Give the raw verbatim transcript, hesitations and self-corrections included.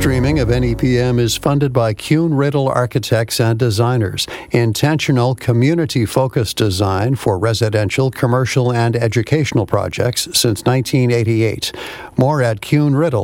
Streaming of N E P M is funded by Kuhn Riddle Architects and Designers, intentional community-focused design for residential, commercial, and educational projects since nineteen eighty-eight. More at Kuhn Riddle.